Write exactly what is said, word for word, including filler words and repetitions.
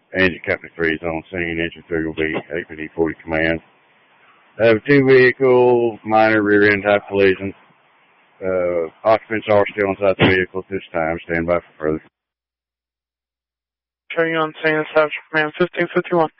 Engine Company three is on scene. Engine three will be A P D forty command. I have two vehicle minor rear end type collisions. Uh, occupants are still inside the vehicle at this time. Stand by for further. Carry on, San South Command fifteen fifty-one.